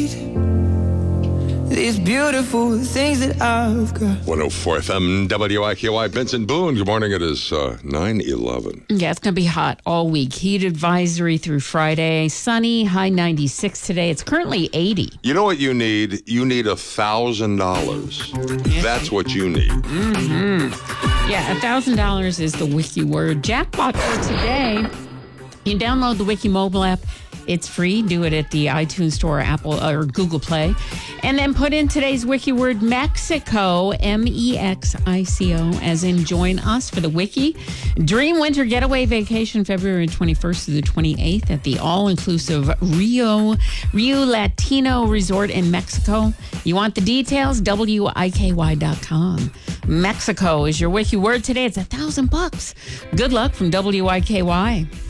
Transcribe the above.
need these beautiful things that I've got. 104 FM WIKY. Benson Boone. Good morning. It is 9:11. Yeah, it's going to be hot all week. Heat advisory through Friday. Sunny, high 96 today. It's currently 80. You know what you need? You need $1,000. That's what you need. Mm-hmm. Yeah, $1,000 is the Wiki word jackpot for today. You download the Wiki mobile app. It's free. Do it at the iTunes Store, Apple, or Google Play. And then put in today's Wiki word Mexico, Mexico, as in join us for the Wiki. Dream Winter Getaway Vacation, February 21st through the 28th at the all-inclusive Rio Latino Resort in Mexico. You want the details? WIKY.com. Mexico is your Wiki word today. It's $1,000. Good luck from WIKY.